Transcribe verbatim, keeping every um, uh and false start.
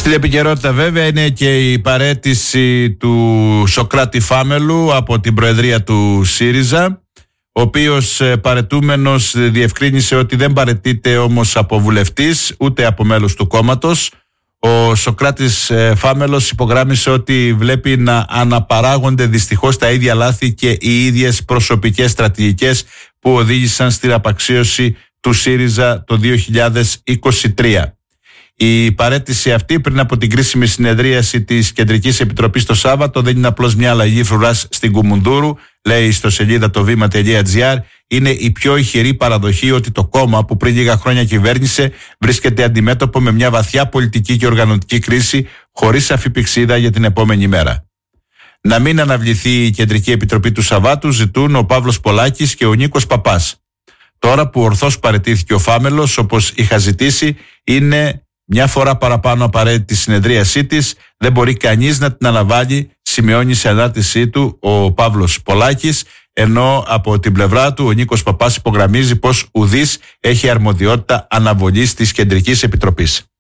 Στην επικαιρότητα βέβαια είναι και η παραίτηση του Σωκράτη Φάμελου από την Προεδρία του ΣΥΡΙΖΑ, ο οποίος παραιτούμενος διευκρίνησε ότι δεν παραιτείται όμως από βουλευτής ούτε από μέλος του κόμματος. Ο Σωκράτης Φάμελος υπογράμμισε ότι βλέπει να αναπαράγονται δυστυχώς τα ίδια λάθη και οι ίδιες προσωπικές στρατηγικές που οδήγησαν στην απαξίωση του ΣΥΡΙΖΑ το δύο χιλιάδες είκοσι τρία. Η παραίτηση αυτή πριν από την κρίσιμη συνεδρίαση της Κεντρικής Επιτροπής το Σάββατο δεν είναι απλώς μια αλλαγή φρουράς στην Κουμουνδούρου, λέει στο σελίδα το βήμα τελεία τζι άρ. Είναι η πιο ηχηρή παραδοχή ότι το κόμμα που πριν λίγα χρόνια κυβέρνησε βρίσκεται αντιμέτωπο με μια βαθιά πολιτική και οργανωτική κρίση χωρίς σαφή πηξίδα για την επόμενη μέρα. Να μην αναβληθεί η Κεντρική Επιτροπή του Σαββάτου ζητούν ο Παύλος Πολάκης και ο Νίκος Παπάς. Τώρα που ορθώς παραιτήθηκε ο Φάμελος, όπως είχα ζητήσει, είναι μια φορά παραπάνω απαραίτητη συνεδρίασή της, δεν μπορεί κανείς να την αναβάλει, σημειώνει σε ανάρτησή του ο Παύλος Πολάκης, ενώ από την πλευρά του ο Νίκος Παπάς υπογραμμίζει πως ουδής έχει αρμοδιότητα αναβολής της Κεντρικής Επιτροπής.